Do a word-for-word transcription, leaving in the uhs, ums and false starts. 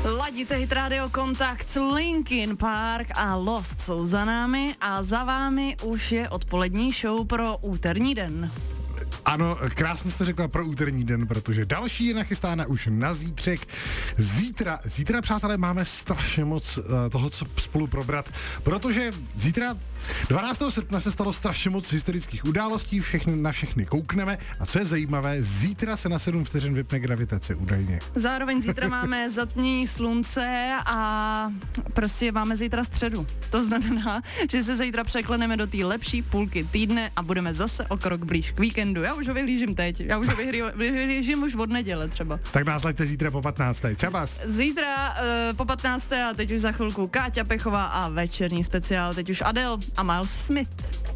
Ladíte Hit Radio Kontakt, Linkin Park a Lost jsou za námi a za vámi už je odpolední show pro úterní den. Ano, krásně jste řekla pro úterní den, protože další je nachystána už na zítřek. Zítra, zítra, přátelé, máme strašně moc uh, toho, co spolu probrat, protože zítra dvanáctého srpna se stalo strašně moc historických událostí, všechny, na všechny koukneme a co je zajímavé, zítra se na sedm vteřin vypne gravitace údajně. Zároveň zítra máme zatmění slunce a prostě máme zítra středu. To znamená, že se zítra překleneme do té lepší půlky týdne a budeme zase o krok blíž k víkendu. Já už ho vyhlížím teď, já už ho vyhlížím už od neděle třeba. Tak nás laďte zítra po patnácté. Čabas. Zítra uh, po patnácté a teď už za chvilku Káťa Pechová a večerní speciál, teď už Adele a Miles Smith.